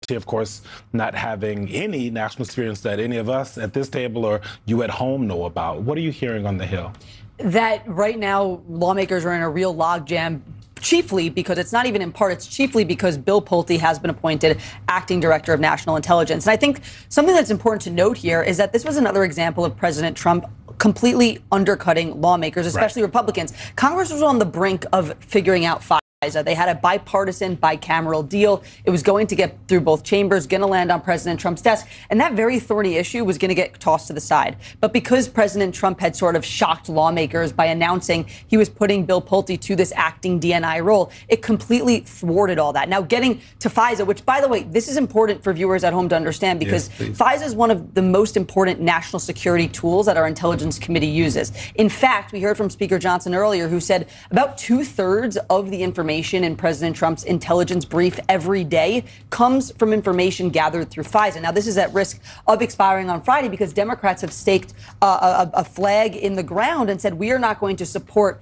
of course, not having any national experience that any of us at this table or you at home know about. What are you hearing on the Hill? That right now lawmakers are in a real logjam, chiefly because it's not even in part, it's chiefly because Bill Pulte has been appointed acting director of national intelligence. And I think something that's important to note here is that this was another example of President Trump completely undercutting lawmakers, especially Republicans. Congress was on the brink of figuring out FISA. They had a bipartisan, bicameral deal. It was going to get through both chambers, going to land on President Trump's desk. And that very thorny issue was going to get tossed to the side. But because President Trump had sort of shocked lawmakers by announcing he was putting Bill Pulte to this acting DNI role, it completely thwarted all that. Now, getting to FISA, which, by the way, this is important for viewers at home to understand because FISA is one of the most important national security tools that our Intelligence Committee uses. In fact, we heard from Speaker Johnson earlier, who said about 2/3 of the information in President Trump's intelligence brief every day comes from information gathered through FISA. Now, this is at risk of expiring on Friday because Democrats have staked a flag in the ground and said we are not going to support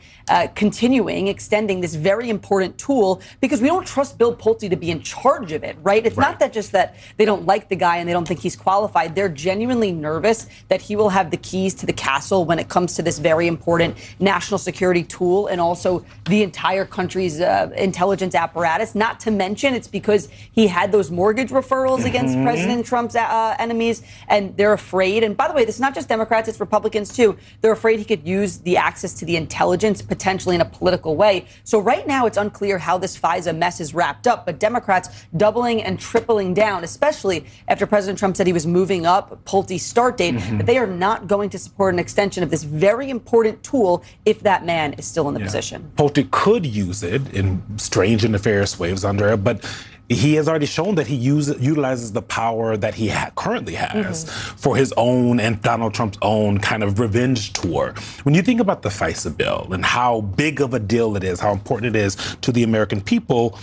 extending this very important tool because we don't trust Bill Pulte to be in charge of it, right? It's not that just that they don't like the guy and they don't think he's qualified. They're genuinely nervous that he will have the keys to the castle when it comes to this very important national security tool and also the entire country's intelligence apparatus. Not to mention, it's because he had those mortgage referrals against President Trump's enemies, and they're afraid. And by the way, this is not just Democrats, it's Republicans too. They're afraid he could use the access to the intelligence potentially in a political way. So right now, it's unclear how this FISA mess is wrapped up, but Democrats doubling and tripling down, especially after President Trump said he was moving up Pulte's start date, that they are not going to support an extension of this very important tool if that man is still in the position. Pulte could use it in strange and nefarious ways under it, but he has already shown that he utilizes the power that he currently has for his own and Donald Trump's own kind of revenge tour. When you think about the FISA bill and how big of a deal it is, how important it is to the American people,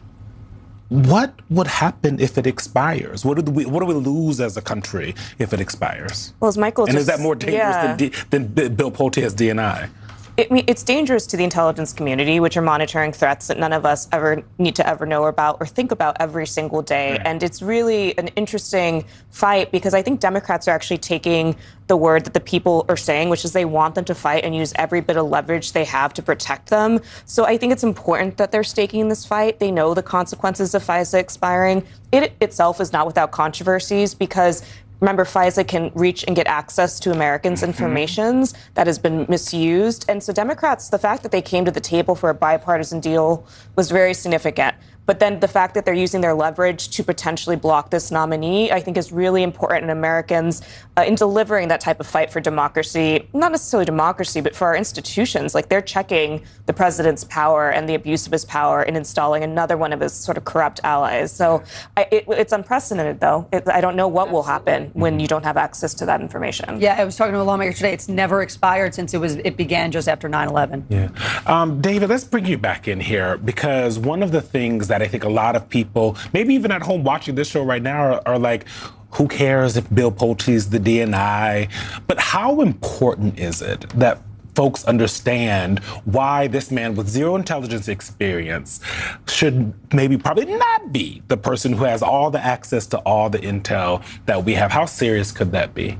what would happen if it expires? What do we lose as a country if it expires? Well, as Michael is that more dangerous than Bill Pulte as DNI? It's dangerous to the intelligence community, which are monitoring threats that none of us ever need to ever know about or think about every single day. Right. And it's really an interesting fight because I think Democrats are actually taking the word that the people are saying, which is they want them to fight and use every bit of leverage they have to protect them. So I think it's important that they're staking this fight. They know the consequences of FISA expiring. It itself is not without controversies because remember, FISA can reach and get access to Americans' information that has been misused. And so Democrats, the fact that they came to the table for a bipartisan deal was very significant. But then the fact that they're using their leverage to potentially block this nominee, I think is really important in Americans in delivering that type of fight for democracy, not necessarily democracy, but for our institutions. Like they're checking the president's power and the abuse of his power and installing another one of his sort of corrupt allies. So it's unprecedented, though. I don't know what will happen when you don't have access to that information. Yeah, I was talking to a lawmaker today. It's never expired since it began just after 9/11. Yeah. David, let's bring you back in here because one of the things that I think a lot of people, maybe even at home watching this show right now, are like, who cares if Bill Pulte's the DNI? But how important is it that folks understand why this man with zero intelligence experience should probably not be the person who has all the access to all the intel that we have? How serious could that be?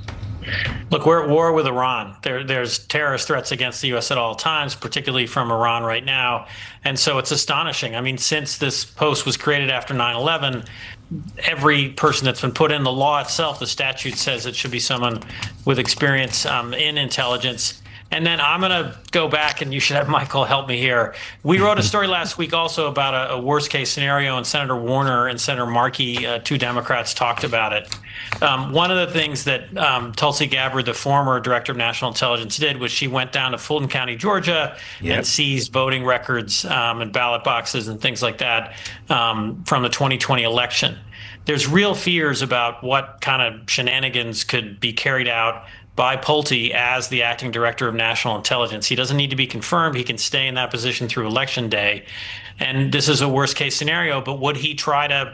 Look, we're at war with Iran. There's terrorist threats against the U.S. at all times, particularly from Iran right now. And so it's astonishing. I mean, since this post was created after 9/11, every person that's been put in the law itself, the statute says it should be someone with experience in intelligence. And then I'm going to go back, and you should have Michael help me here. We wrote a story last week also about a worst case scenario, and Senator Warner and Senator Markey, two Democrats, talked about it. One of the things that Tulsi Gabbard, the former director of national intelligence, did was she went down to Fulton County, Georgia, and seized voting records and ballot boxes and things like that from the 2020 election. There's real fears about what kind of shenanigans could be carried out by Pulte as the acting director of national intelligence. He doesn't need to be confirmed. He can stay in that position through election day. And this is a worst case scenario, but would he try to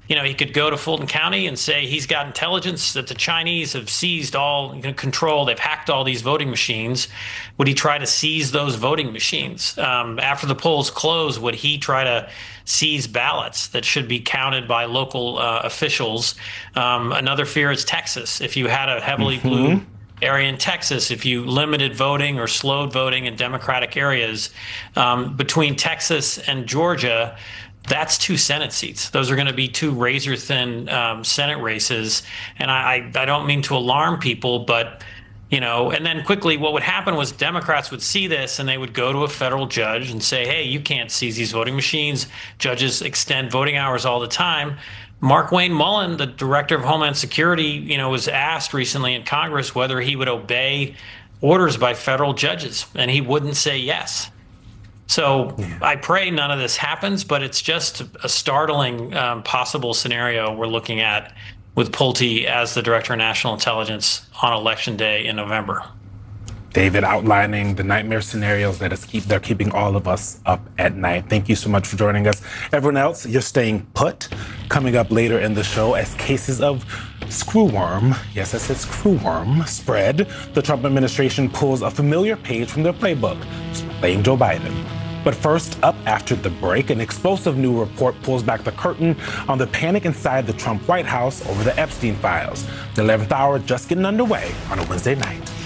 he could go to Fulton County and say he's got intelligence that the Chinese have seized all control. They've hacked all these voting machines. Would he try to seize those voting machines? After the polls close, would he try to seize ballots that should be counted by local officials? Another fear is Texas. If you had a heavily blue area in Texas, if you limited voting or slowed voting in Democratic areas, between Texas and Georgia, that's 2 Senate seats. Those are going to be 2 razor-thin Senate races. And I don't mean to alarm people, but, and then quickly what would happen was Democrats would see this and they would go to a federal judge and say, hey, you can't seize these voting machines. Judges extend voting hours all the time. Markwayne Mullin, the director of Homeland Security, was asked recently in Congress whether he would obey orders by federal judges, and he wouldn't say yes. So I pray none of this happens, but it's just a startling possible scenario we're looking at with Pulte as the Director of National Intelligence on Election Day in November. David outlining the nightmare scenarios that they're keeping all of us up at night. Thank you so much for joining us. Everyone else, you're staying put. Coming up later in the show, as cases of screwworm, yes, I said screwworm, spread, the Trump administration pulls a familiar page from their playbook, blame Joe Biden. But first, up after the break, an explosive new report pulls back the curtain on the panic inside the Trump White House over the Epstein files. The 11th hour just getting underway on a Wednesday night.